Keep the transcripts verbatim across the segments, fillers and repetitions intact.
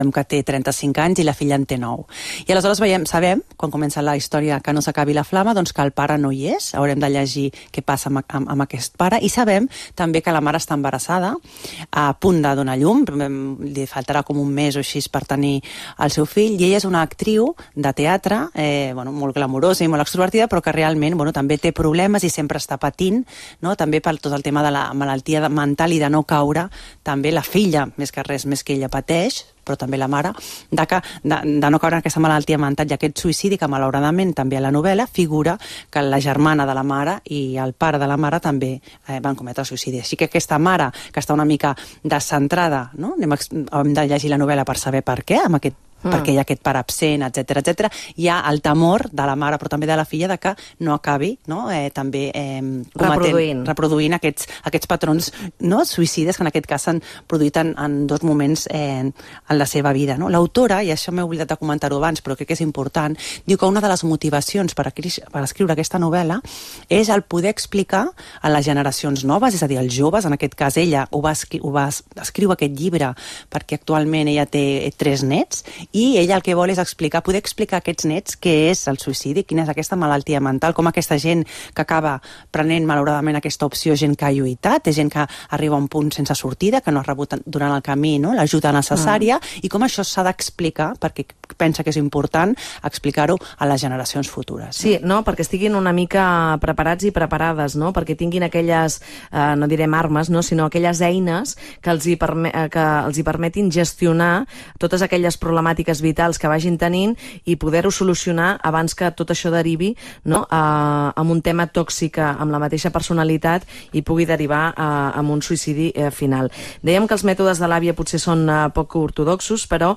que té trenta-cinc anys i la filla en té nou. I aleshores veiem, sabem, quan comença la història que no s'acabi la flama, doncs que el pare no hi és, haurem de llegir què passa amb, amb, amb aquest pare, i sabem també que la mare està embarassada, a punt de donar llum, li faltarà com un mes o així per tenir el seu fill, i ella és una actriu de teatre, eh, bueno, molt glamurosa i molt extrovertida, però que realment bueno, també té problemes i sempre està patint, no? També per tot el tema de la malaltia mental i de no caure, també la filla, més que res, més que ella pateix, però també la mare, de, que, de, de no caure en aquesta malaltia mental i aquest suïcidi que malauradament també a la novel·la figura que la germana de la mare i el pare de la mare també eh, van cometre suïcidi. Així que aquesta mare, que està una mica descentrada, no? Anem a, hem de llegir la novel·la per saber per què, amb aquest Mm. perquè hi ha aquest pare absent, etcètera, etcètera. Hi ha el temor de la mare, però també de la filla, de que no acabi no? eh, també eh, reproduint, reproduint aquests, aquests patrons no? suïcides que en aquest cas s'han produït en, en dos moments eh, en la seva vida. No? L'autora, i això m'he oblidat de comentar-ho abans, però crec que és important, diu que una de les motivacions per, per escriure aquesta novel·la és el poder explicar a les generacions noves, és a dir, als joves, en aquest cas ella ho va, escri ho va escriure aquest llibre perquè actualment ella té tres nets, i ella el que vol és explicar, poder explicar a aquests nets què és el suïcidi, quina és aquesta malaltia mental, com aquesta gent que acaba prenent malauradament aquesta opció, gent que ha lluitat, és gent que arriba a un punt sense sortida, que no ha rebut durant el camí no? l'ajuda necessària, mm. i com això s'ha d'explicar, perquè pensa que és important explicar-ho a les generacions futures. Sí, no? Perquè estiguin una mica preparats i preparades, no? Perquè tinguin aquelles, eh, no direm armes, no? Sinó aquelles eines que els hi, perme que els hi permetin gestionar totes aquelles problemàtiques vitals que vagin tenint i poder-ho solucionar abans que tot això derivi no? a, a un tema tòxic amb la mateixa personalitat i pugui derivar a, a un suïcidi eh, final. Dèiem que els mètodes de l'àvia potser són eh, poc ortodoxos, però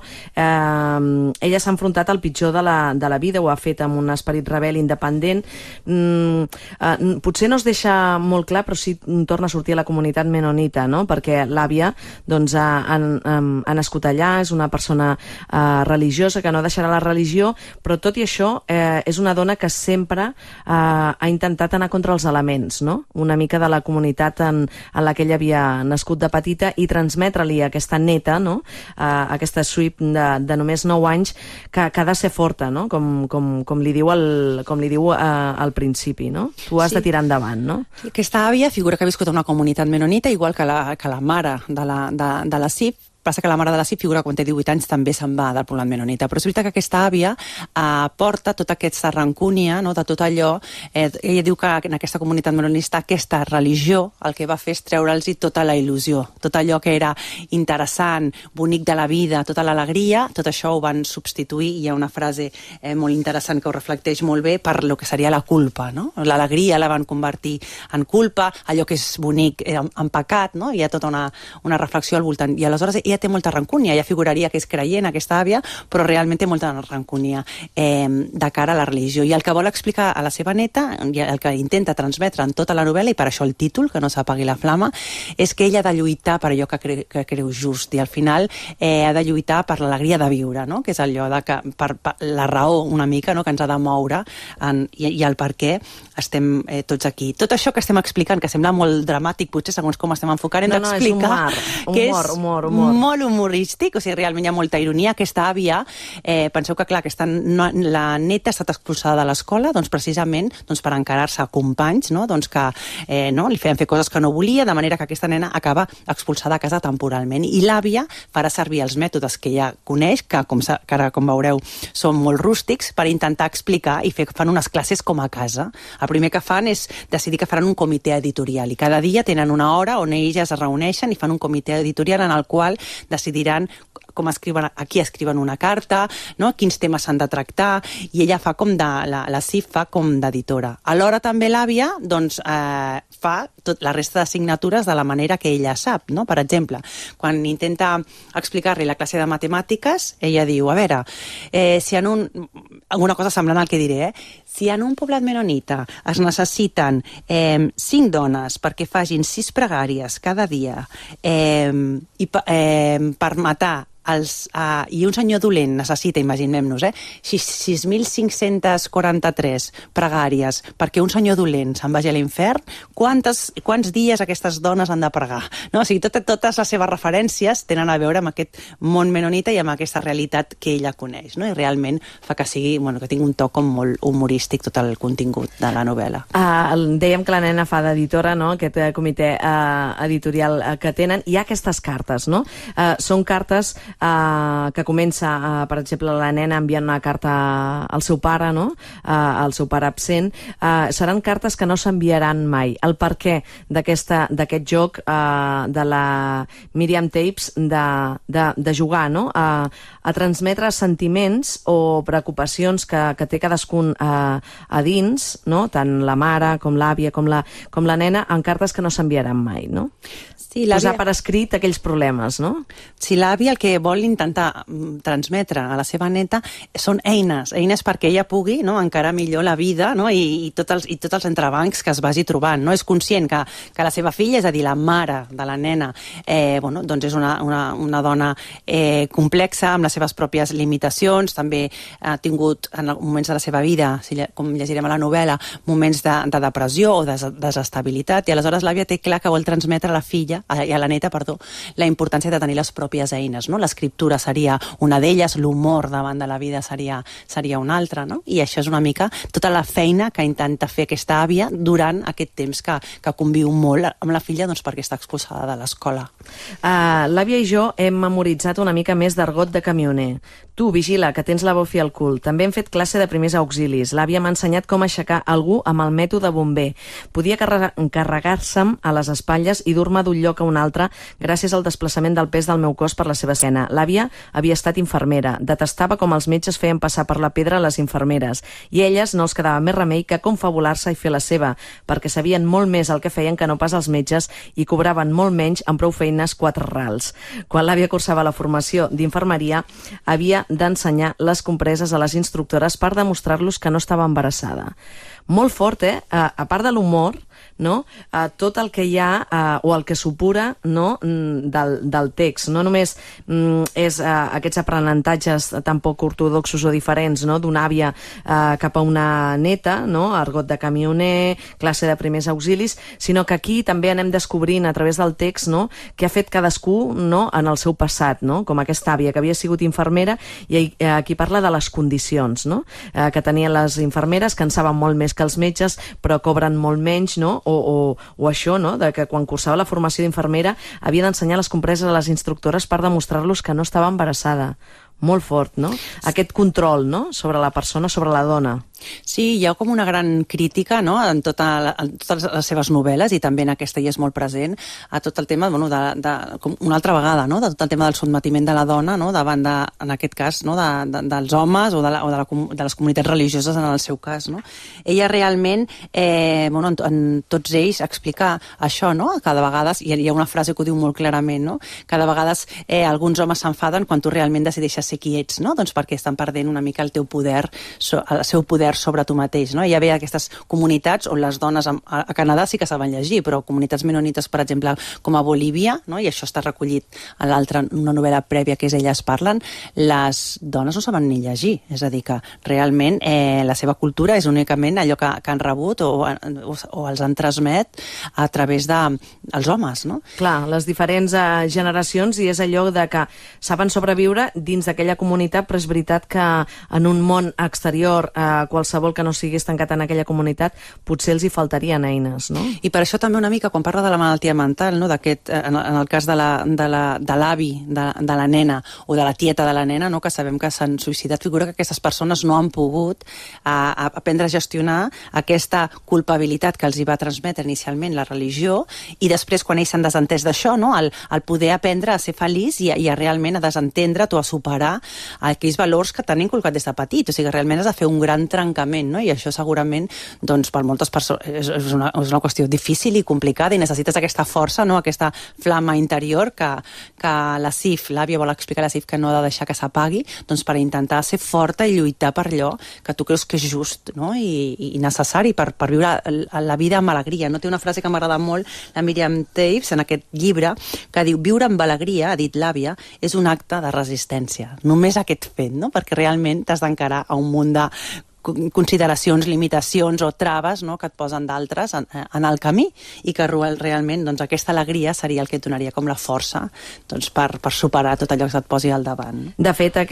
eh, ella s'ha enfrontat al pitjor de la, de la vida, ho ha fet amb un esperit rebel independent. Mm, eh, potser no es deixa molt clar, però sí torna a sortir a la comunitat menonita, no? Perquè l'àvia doncs, ha, ha, ha nascut allà, és una persona eh, religiosa que no deixarà la religió, però tot i això eh, és una dona que sempre eh, ha intentat anar contra els elements, no? Una mica de la comunitat en, en la que ella havia nascut de petita i transmetre-li a aquesta neta, no? eh, aquesta Sweep de, de només nou anys, que, que ha de ser forta, no? Com, com, com li diu, el, com li diu eh, al principi, no? Tu has sí. de tirar endavant, no? Aquesta àvia figura que ha viscut en una comunitat menonita, igual que la, que la mare de la, de, de la Sip. Passa que la mare de la Sip figura quan té divuit anys també se'n va del poblat menonita, però és veritat que aquesta àvia eh, porta tota aquesta rancúnia, no, de tot allò. Eh, ella diu que en aquesta comunitat menonista aquesta religió el que va fer és treure'ls tota la il·lusió, tot allò que era interessant, bonic de la vida, tota l'alegria, tot això ho van substituir, i hi ha una frase eh, molt interessant que ho reflecteix molt bé, per lo que seria la culpa, no? L'alegria la van convertir en culpa, allò que és bonic en, en pecat, no? Hi ha tota una, una reflexió al voltant, i aleshores ella té molta rancúnia, ella figuraria que és creient aquesta àvia, però realment té molta rancúnia eh, de cara a la religió, i el que vol explicar a la seva neta, i el que intenta transmetre en tota la novel·la, i per això el títol, que no s'apagui la flama, és que ella ha de lluitar per allò que, cre que creu just, i al final eh, ha de lluitar per l'alegria de viure, no? Que és allò de que, per, per la raó una mica, no? Que ens ha de moure en, i, i el per què estem eh, tots aquí. Tot això que estem explicant, que sembla molt dramàtic, potser segons com estem enfocant, hem no, no, d'explicar que humor, és humor, humor. molt humorístic, o sigui, realment hi ha molta ironia. Aquesta àvia, eh, penseu que clar, aquesta no, la neta ha estat expulsada de l'escola, doncs precisament doncs, per encarar-se a companys, no? Doncs que eh, no? li feien fer coses que no volia, de manera que aquesta nena acaba expulsada a casa temporalment. I l'àvia farà servir els mètodes que ja coneix, que com, que ara, com veureu, són molt rústics, per intentar explicar i fer, fan unes classes com a casa. El primer que fan és decidir que faran un comitè editorial, i cada dia tenen una hora on elles es reuneixen i fan un comitè editorial en el qual decidiran com escriuen, a qui escriuen una carta, no? Quins temes s'han de tractar, i ella fa com de, la, la Sip fa com d'editora. Alhora també l'àvia doncs, eh, fa tot la resta de signatures de la manera que ella sap, no? Per exemple, quan intenta explicar-li la classe de matemàtiques, ella diu, a veure, eh, si en un... alguna cosa semblant al que diré, eh? Si en un poblat menonita es necessiten eh, cinc dones perquè facin sis pregàries cada dia eh, i eh, per matar els, uh, i un senyor dolent necessita, imaginem-nos, eh, sis mil cinc-cents quaranta-tres pregàries perquè un senyor dolent se'n vagi a l'infern, quantes, quants dies aquestes dones han de pregar? No? O sigui, tot, totes les seves referències tenen a veure amb aquest món menonita i amb aquesta realitat que ella coneix, no? I realment fa que sigui, bueno, que tingui un to com molt humorístic tot el contingut de la novel·la. Uh, dèiem que la nena fa d'editora, no?, aquest uh, comitè uh, editorial uh, que tenen. Hi ha aquestes cartes, no? Uh, són cartes uh, que comença, uh, per exemple, la nena enviant una carta al seu pare, no?, uh, al seu pare absent. Uh, seran cartes que no s'enviaran mai. El per què d'aquest joc uh, de la Miriam Tapes de, de, de jugar, no?, a, a transmetre sentiments o preocupacions que, que té cadascun a, a dins, no?, tant la mare com l'àvia com la, com la nena, en cartes que no s'enviaran mai, no? Sí, posar per escrit aquells problemes, no? Sí, l'àvia el que vol intentar transmetre a la seva neta són eines, eines perquè ella pugui, no?, encarar millor la vida, no?, i, i, tots els, i tots els entrebancs que es vagi trobant, no? És conscient que, que la seva filla, és a dir, la mare de la nena, eh, bueno, doncs és una, una, una dona eh, complexa, amb les seves pròpies limitacions, també ha tingut en moments de la seva vida, com llegirem a la novel·la, moments de, de depressió o de desestabilitat, i aleshores l'àvia té clar que vol transmetre a la filla i a la neta, perdó, la importància de tenir les pròpies eines, no? L'escriptura seria una d'elles, l'humor davant de la vida seria, seria una altra, no? I això és una mica tota la feina que intenta fer aquesta àvia durant aquest temps que, que conviu molt amb la filla, doncs perquè està expulsada de l'escola. Uh, l'àvia i jo hem memoritzat una mica més d'argot de camioner. Tu, vigila, que tens la bofi al cul. També hem fet classe de primers auxilis. L'àvia m'ha ensenyat com aixecar algú amb el mètode bomber. Podia carregar-se'm a les espatlles i dur-me d'un lloc a un altre gràcies al desplaçament del pes del meu cos per la seva esquena. L'àvia havia estat infermera. Detestava com els metges feien passar per la pedra a les infermeres i elles no els quedava més remei que confabular-se i fer la seva, perquè sabien molt més el que feien que no pas els metges i cobraven molt menys amb prou feines quatre rals. Quan l'àvia cursava la formació d'infermeria, havia d'ensenyar les compreses a les instructores per demostrar-los que no estava embarassada. Molt fort, eh? A part de l'humor, no? Uh, tot el que hi ha uh, o el que supura, no?, del, del text. No només um, és uh, aquests aprenentatges tan poc ortodoxos o diferents, no?, d'una àvia uh, cap a una neta, no?, argot de camioner, classe de primers auxilis, sinó que aquí també anem descobrint a través del text, no?, què ha fet cadascú, no?, en el seu passat, no?, com aquesta àvia que havia sigut infermera i uh, aquí parla de les condicions, no?, uh, que tenien les infermeres, que en saben molt més que els metges, però cobren molt menys, no?, O, o, o això, no?, de que quan cursava la formació d'infermera havia d'ensenyar les compreses a les instructores per demostrar-los que no estava embarassada. Molt fort, no? Aquest control, no?, sobre la persona, sobre la dona. Sí, hi ha com una gran crítica, no?, en, tota la, en totes les seves novel·les, i també en aquesta hi és molt present, a tot el tema, bueno, de, de, com una altra vegada, no?, de tot el tema del sotmetiment de la dona, no?, davant de, en aquest cas, no?, de, de, dels homes o, de, la, o de, la, de les comunitats religioses en el seu cas, no? Ella realment, eh, bueno, en, en tots ells explica això, no?, cada vegada, hi ha, hi ha una frase que ho diu molt clarament, no?, cada vegada eh, alguns homes s'enfaden quan tu realment decideixes ser qui ets, no?, doncs perquè estan perdent una mica el teu poder, el seu poder sobre tu mateix, no? Hi havia aquestes comunitats on les dones a, a Canadà sí que saben llegir, però comunitats menonites, per exemple, com a Bolívia, no?, i això està recollit a l'altra, una novel·la prèvia que és Elles parlen, les dones no saben ni llegir, és a dir, que realment eh, la seva cultura és únicament allò que, que han rebut o, o, o els han transmet a través dels de, homes, no? Clar, les diferents eh, generacions, i és allò de que saben sobreviure dins d'aquella comunitat, però és veritat que en un món exterior, eh, qualsevol que no sigués tancat en aquella comunitat, potser els hi faltarien eines, no? I per això també una mica, quan parla de la malaltia mental, no?, d'aquest, en, en el cas de l'avi, de, la, de, l'avi, de, de la nena, o de la tieta de la nena, no?, que sabem que s'han suïcidat, figura que aquestes persones no han pogut a, a aprendre a gestionar aquesta culpabilitat que els hi va transmetre inicialment la religió, i després, quan ells s'han desentès d'això, no?, el, el poder aprendre a ser feliç i a, i a realment a desentendre't o a superar aquells valors que t'han inculcat des de petit. O sigui, realment has de fer un gran trenc trencament, no? I això segurament, doncs, per moltes persones és, és, una, és una qüestió difícil i complicada i necessites aquesta força, no? Aquesta flama interior que, que la Sif, l'àvia vol explicar a la Sif que no ha de deixar que s'apagui, doncs per intentar ser forta i lluitar per allò que tu creus que és just, no? I, i necessari per, per viure la vida amb alegria. No? Té una frase que m'agrada molt, la Miriam Toews, en aquest llibre, que diu: viure amb alegria, ha dit l'àvia, és un acte de resistència. Només aquest fet, no? Perquè realment t'has d'encarar a un munt de consideracions, limitacions o traves, no?, que et posen d'altres en, en el camí, i que realment doncs, aquesta alegria seria el que et donaria com la força doncs, per, per superar tot allò que et posi al davant. De fet,